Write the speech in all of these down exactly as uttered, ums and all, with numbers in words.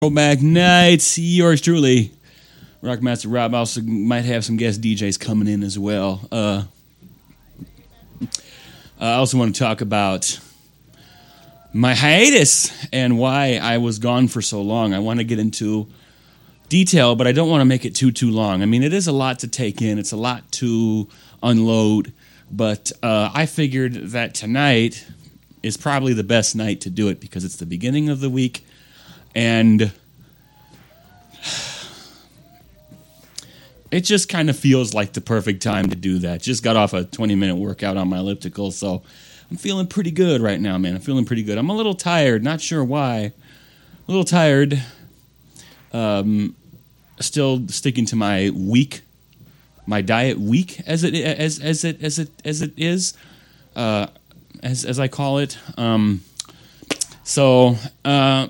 Throwback Nights, yours truly, Rockmaster Rob. Also might have some guest D Js coming in as well. Uh, I also want to talk about my hiatus and why I was gone for so long. I want to get into detail, but I don't want to make it too, too long. I mean, it is a lot to take in. It's a lot to unload, but uh, I figured that tonight is probably the best night to do it because it's the beginning of the week. And it just kind of feels like the perfect time to do that. Just got off a twenty-minute workout on my elliptical, so I'm feeling pretty good right now, man. I'm feeling pretty good. I'm a little tired, not sure why. A little tired. Um, still sticking to my week, my diet week, as it as as it as it as it is, uh, as as I call it. Um, so. Uh,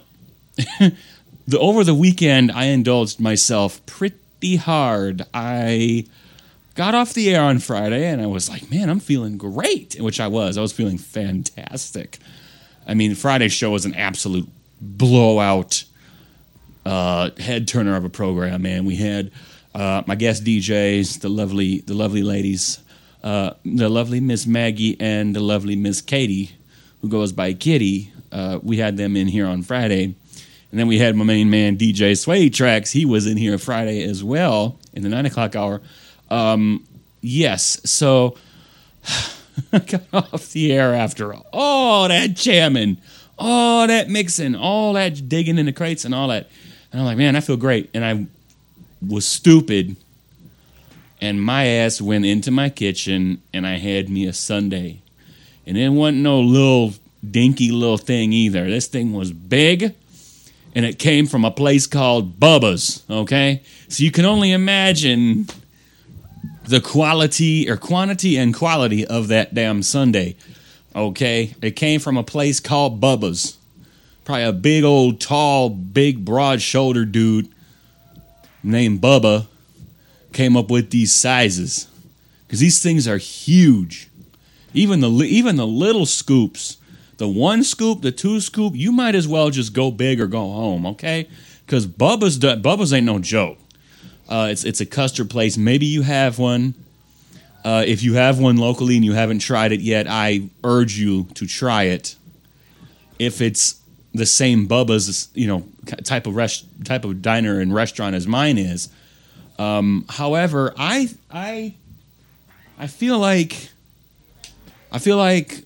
the over the weekend, I indulged myself pretty hard. I got off the air on Friday, and I was like, man, I'm feeling great, which I was. I was feeling fantastic. I mean, Friday's show was an absolute blowout uh, head-turner of a program, man. We had uh, my guest D Js, the lovely the lovely ladies, uh, the lovely Miss Maggie and the lovely Miss Katie, who goes by Kitty. Uh, we had them in here on Friday. And then we had my main man, D J Sway Tracks. He was in here Friday as well in the nine o'clock hour. Um, yes, so I got off the air after all that jamming, all that mixing, all that digging in the crates and all that. And I'm like, man, I feel great. And I was stupid. And my ass went into my kitchen and I had me a sundae. And it wasn't no little dinky little thing either. This thing was big. And it came from a place called Bubba's, okay? So you can only imagine the quality or quantity and quality of that damn sundae, okay? It came from a place called Bubba's. Probably a big old, tall, big, broad-shouldered dude named Bubba came up with these sizes. Because these things are huge. Even the even the little scoops. The one scoop, the two scoop, you might as well just go big or go home, okay? Because Bubba's Bubba's ain't no joke. Uh, it's it's a custard place. Maybe you have one. Uh, if you have one locally and you haven't tried it yet, I urge you to try it. If it's the same Bubba's, you know, type of rest, type of diner and restaurant as mine is. Um, however, I I I feel like I feel like.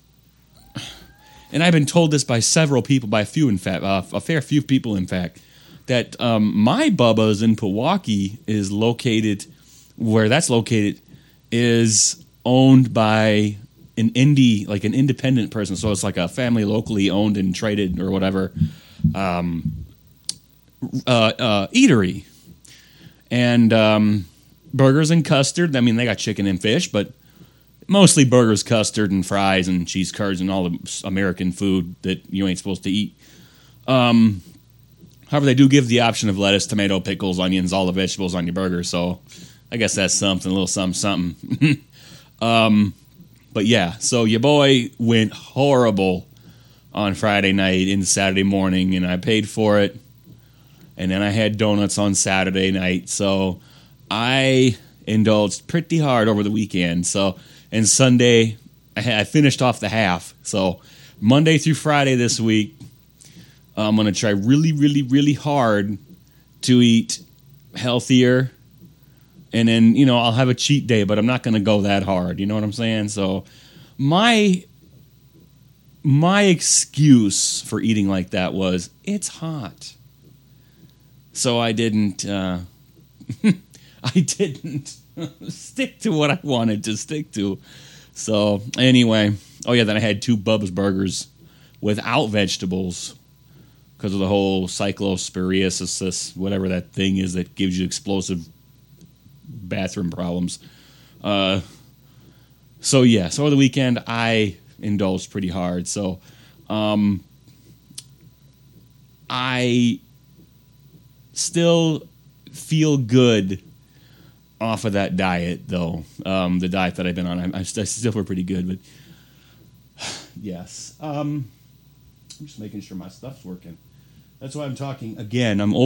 And I've been told this by several people, by a few, in fact, uh, a fair few people, in fact, that um, my Bubba's in Pewaukee is located, where that's located, is owned by an indie, like an independent person. So it's like a family locally owned and traded or whatever um, uh, uh, eatery. And um, burgers and custard. I mean, they got chicken and fish, but mostly burgers, custard, and fries, and cheese curds, and all the American food that you ain't supposed to eat. Um, however, they do give the option of lettuce, tomato, pickles, onions, all the vegetables on your burger, so I guess that's something, a little something, something. um, but yeah, so your boy went horrible on Friday night into Saturday morning, and I paid for it, and then I had donuts on Saturday night, so I indulged pretty hard over the weekend, so... And Sunday, I finished off the half. So Monday through Friday this week, I'm going to try really, really, really hard to eat healthier. And then, you know, I'll have a cheat day, but I'm not going to go that hard. You know what I'm saying? So my my excuse for eating like that was, it's hot. So I didn't... Uh, I didn't... stick to what I wanted to stick to. So, anyway. Oh, yeah, then I had two Bubba's burgers without vegetables because of the whole cyclosporiasis, whatever that thing is that gives you explosive bathroom problems. Uh, so, yeah. So, over the weekend, I indulged pretty hard. So, um, I still feel good off of that diet, though. Um, the diet that I've been on, I, I still feel pretty good, but yes. Um, I'm just making sure my stuff's working. That's why I'm talking again. I'm